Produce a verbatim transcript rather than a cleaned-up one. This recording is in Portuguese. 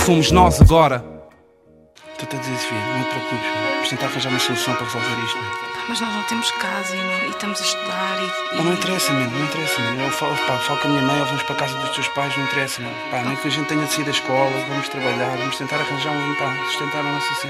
Somos nós agora. Estou-te a dizer, Sofia, não te preocupes, mano. Vamos tentar arranjar uma solução para resolver isto, mano. Pá, mas nós não temos casa e, não, e estamos a estudar e... Pá, não interessa, mano, não interessa, mano. Eu falo, pá, falo com a minha mãe, ou vamos para a casa dos teus pais, não interessa, mano. Pá, nem que a gente tenha de sair da escola, vamos trabalhar, vamos tentar arranjar um, pá, sustentar a nossa cena.